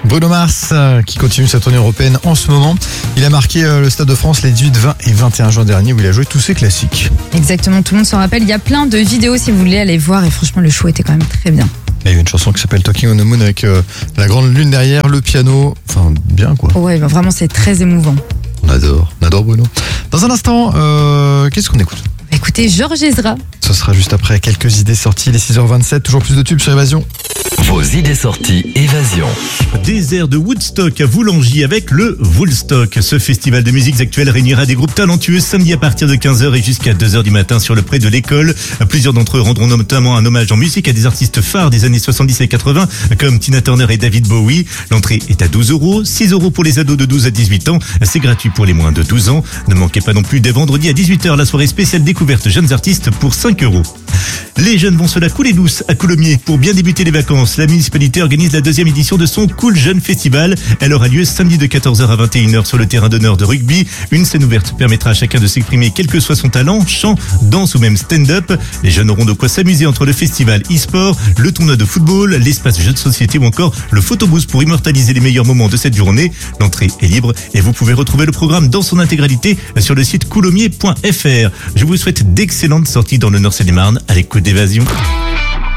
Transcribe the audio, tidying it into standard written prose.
Bruno Mars qui continue sa tournée européenne en ce moment. Il a marqué le Stade de France les 18, 20 et 21 juin dernier où il a joué tous ses classiques. Exactement, tout le monde s'en rappelle. Il y a plein de vidéos si vous voulez aller voir et franchement le show était quand même très bien. Il y a une chanson qui s'appelle Talking on the Moon avec la grande lune derrière, le piano. Enfin, bien quoi. Ouais, vraiment c'est très émouvant. On adore Bruno. Dans un instant, qu'est-ce qu'on écoute ? Écoutez, Georges Ezra. Ce sera juste après quelques idées sorties, les 6h27, toujours plus de tubes sur Évasion. Vos idées sorties Évasion. Désert de Woodstock à Voulangy avec le Woolstock. Ce festival de musiques actuelles réunira des groupes talentueux samedi à partir de 15h et jusqu'à 2h du matin sur le pré de l'école. Plusieurs d'entre eux rendront notamment un hommage en musique à des artistes phares des années 70 et 80 comme Tina Turner et David Bowie. L'entrée est à 12 €, 6 € pour les ados de 12 à 18 ans. C'est gratuit pour les moins de 12 ans. Ne manquez pas non plus dès vendredi à 18h la soirée spéciale découverte jeunes artistes pour 5 €. Les jeunes vont se la couler douce à Coulommiers. Pour bien débuter les vacances, la municipalité organise la 2e édition de son Cool Jeune Festival. Elle aura lieu samedi de 14h à 21h sur le terrain d'honneur de rugby. Une scène ouverte permettra à chacun de s'exprimer quel que soit son talent, chant, danse ou même stand-up. Les jeunes auront de quoi s'amuser entre le festival e-sport, le tournoi de football, l'espace jeux de société ou encore le photobooth pour immortaliser les meilleurs moments de cette journée. L'entrée est libre et vous pouvez retrouver le programme dans son intégralité sur le site coulommiers.fr. Je vous souhaite d'excellentes sorties dans le Nord-Seine-et-Marne à l'écoute d'Évasion.